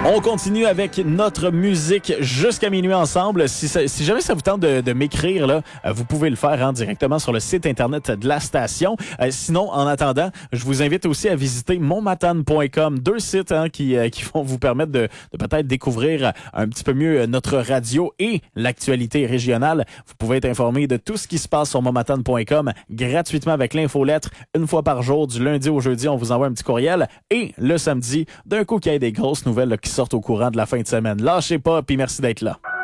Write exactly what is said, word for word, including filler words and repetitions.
On continue avec notre musique jusqu'à minuit ensemble. Si, ça, si jamais ça vous tente de, de m'écrire, là, vous pouvez le faire hein, directement sur le site Internet de la station. Euh, sinon, en attendant, je vous invite aussi à visiter mon matane point com, deux sites hein, qui, euh, qui vont vous permettre de, de peut-être découvrir un petit peu mieux notre radio et l'actualité régionale. Vous pouvez être informé de tout ce qui se passe sur mon matane point com gratuitement avec l'infolettre. Une fois par jour, du lundi au jeudi, on vous envoie un petit courriel. Et le samedi, d'un coup, qu'il y ait des grosses nouvelles là, qui sortent au courant de la fin de semaine. Lâchez pas, puis merci d'être là.